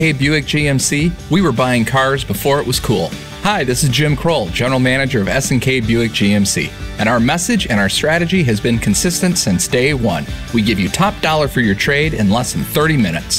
Hey, Buick GMC, we were buying cars before it was cool. Hi, this is Jim Kroll, General Manager of S&K Buick GMC, and our message and our strategy has been consistent since day one. We give you top dollar for your trade in less than 30 minutes.